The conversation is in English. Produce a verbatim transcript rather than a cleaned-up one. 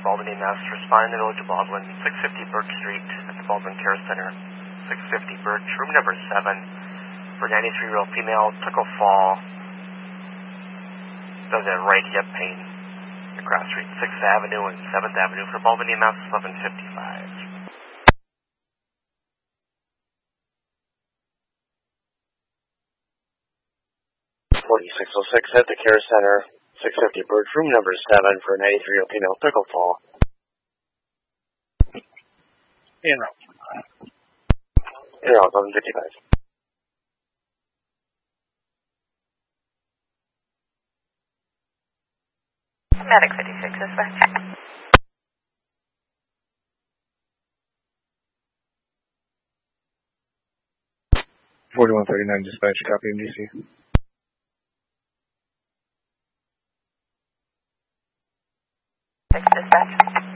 Albany, Mass. Respond to Village of Baldwin, six fifty Birch Street at the Baldwin Care Center. six fifty Birch, room number seven, for ninety-three-year-old female, took a fall. Does a right hip pain across Street, sixth Avenue and seventh Avenue for Albany, Mass. eleven fifty-five. forty-six oh six at the Care Center, six fifty Birch, room number seven, for ninety-three-year-old female, took a fall. In route. In route, eleven fifty-five. Medic fifty-six, dispatch. forty-one thirty-nine, dispatch, copy M D C. Dispatch.